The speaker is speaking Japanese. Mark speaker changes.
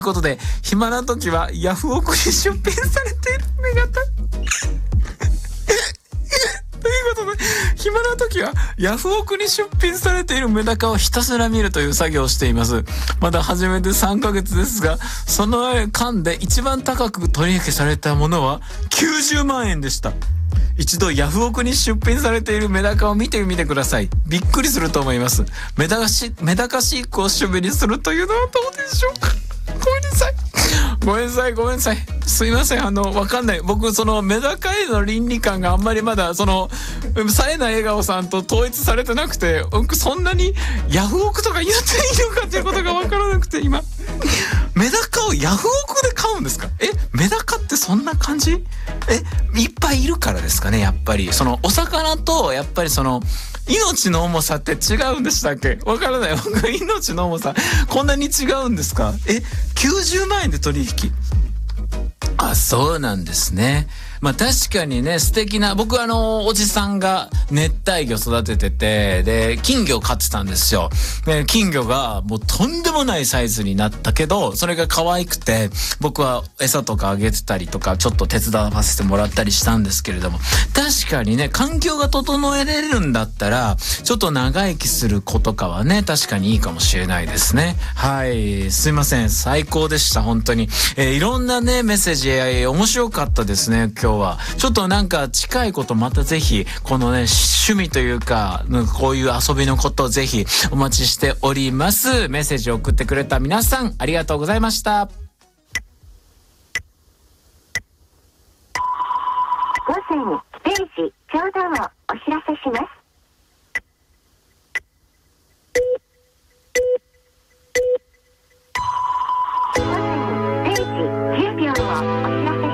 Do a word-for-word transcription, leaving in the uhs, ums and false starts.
Speaker 1: ということで、暇な時はヤフオクに出品されているメガタということで、暇な時はヤフオクに出品されているメダカをひたすら見るという作業をしています。まだ始めてさんかげつですが、その間で一番高く取引されたものはきゅうじゅうまんえんでした。一度ヤフオクに出品されているメダカを見てみてください。びっくりすると思います。メダカし、メダカ飼育を趣味にするというのはどうでしょうか。ごめんなさい。ごめんなさい、ごめんなさい。すいません、あの、わかんない。僕、その、メダカへの倫理観があんまりまだ、その、冴えない笑顔さんと統一されてなくて、僕、そんなにヤフオクとか言っていいのかっていうことがわからなくて、今。メダカをヤフオクで買うんですか？え、メダカってそんな感じ？え、いっぱいいるからですかね、やっぱり。その、お魚と、やっぱりその、命の重さって違うんでしたっけ？わからない。僕、命の重さ、こんなに違うんですか？え、きゅうじゅうまんえんで取引。あ、そうなんですね。まあ確かにね、素敵な、僕あの、おじさんが熱帯魚育ててて、で、金魚飼ってたんですよ。で、金魚がもうとんでもないサイズになったけど、それが可愛くて、僕は餌とかあげてたりとか、ちょっと手伝わせてもらったりしたんですけれども、確かにね、環境が整えれるんだったら、ちょっと長生きする子とかはね、確かにいいかもしれないですね。はい、すいません。最高でした、本当に。えー、いろんなね、メッセージ、えー、面白かったですね、今日は。ちょっとなんか近いことまたぜひ、このね、趣味というか、こういう遊びのことをぜひお待ちしております。メッセージを送ってくれた皆さん、ありがとうございました。
Speaker 2: 午前れいじちょうどをお知らせします。午前れいじじゅうびょうをお